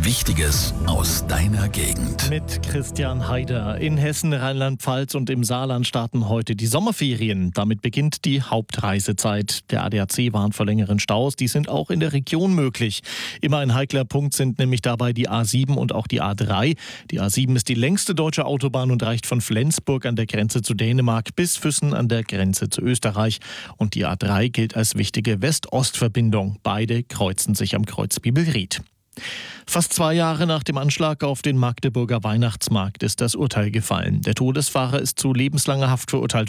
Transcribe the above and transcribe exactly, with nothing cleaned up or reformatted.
Wichtiges aus deiner Gegend. Mit Christian Haider. In Hessen, Rheinland-Pfalz und im Saarland starten heute die Sommerferien. Damit beginnt die Hauptreisezeit. Der A D A C warnt vor längeren Staus. Die sind auch in der Region möglich. Immer ein heikler Punkt sind nämlich dabei die A sieben und auch die A drei. Die A sieben ist die längste deutsche Autobahn und reicht von Flensburg an der Grenze zu Dänemark bis Füssen an der Grenze zu Österreich. Und die A drei gilt als wichtige West-Ost-Verbindung. Beide kreuzen sich am Kreuz Bibelried. Fast zwei Jahre nach dem Anschlag auf den Magdeburger Weihnachtsmarkt ist das Urteil gefallen. Der Todesfahrer ist zu lebenslanger Haft verurteilt